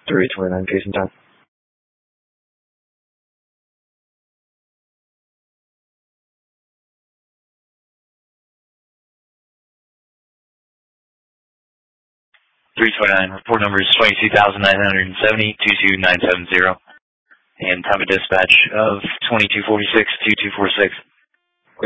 329 Jason time. 329, report number is 22,970, 22970, and time of dispatch of 2246, 2246.